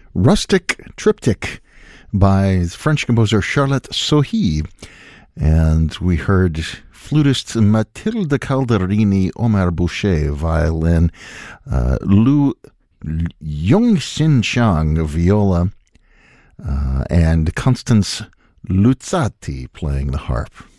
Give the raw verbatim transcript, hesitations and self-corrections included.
Rustic Triptych by French composer Charlotte Sohi. And we heard flutist Mathilde Calderini, Omar Boucher, violin, uh, Lu Yongxin Chang, viola, uh, and Constance Luzzati playing the harp.